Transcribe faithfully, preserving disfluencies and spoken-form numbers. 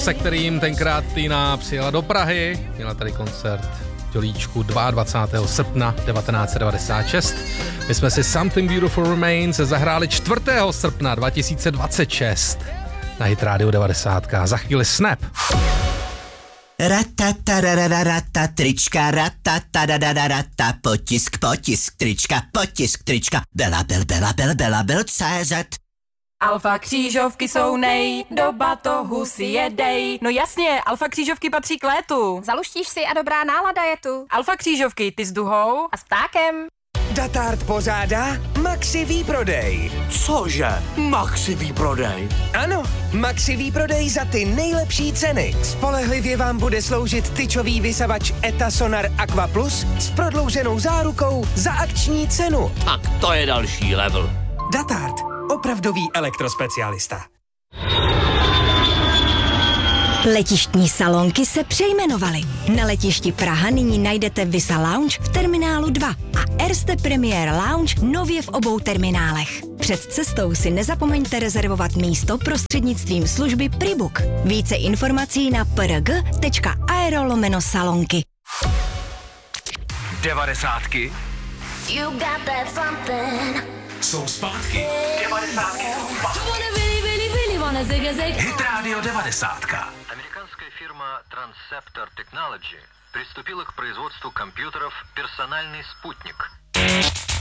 se kterým tenkrát Tina přijela do Prahy. Měla tady koncert v Dělíčku dvacátého druhého srpna devatenáct set devadesát šest. My jsme si Something Beautiful Remains zahráli čtvrtého srpna dva tisíce dvacet šest na Hit Radio devadesát. Za chvíli Snap. Ratatarararata, trička, ratatarararata, potisk, potisk, trička, potisk, trička, Bela, bel, bela, bel, bela, bel, C Z. Alfa křížovky jsou nej, do batohu si jedej. No jasně, alfa křížovky patří k létu. Zaluštíš si a dobrá nálada je tu. Alfa křížovky, ty s duhou a s ptákem. Datard pořádá Maxi výprodej. Cože? Maxi výprodej? Ano, Maxi výprodej za ty nejlepší ceny. Spolehlivě vám bude sloužit tyčový vysavač Eta Sonar Aqua Plus s prodlouženou zárukou za akční cenu. Tak to je další level. Datard, opravdový elektrospecialista. Letištní salonky se přejmenovaly. Na letišti Praha nyní najdete Visa Lounge v terminálu dva a Erste Premier Lounge nově v obou terminálech. Před cestou si nezapomeňte rezervovat místo prostřednictvím služby Pribook. Více informací na prg tečka aero lomeno salonky. Devadesátky You got that something. jsou zpátky. Devadesátky jsou zpátky. Hit Radio devadesátka. Американская фирма Transceptor Technology приступила к производству компьютеров «Персональный спутник».